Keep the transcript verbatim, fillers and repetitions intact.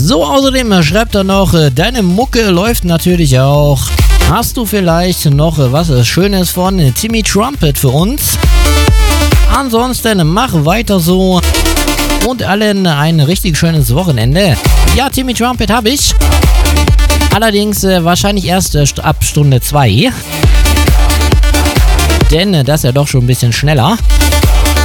So, außerdem schreibt er noch, deine Mucke läuft natürlich auch. Hast du vielleicht noch was Schönes von Timmy Trumpet für uns? Ansonsten mach weiter so und allen ein richtig schönes Wochenende. Ja, Timmy Trumpet habe ich. Allerdings äh, wahrscheinlich erst äh, ab Stunde zwei. Denn äh, das ist ja doch schon ein bisschen schneller.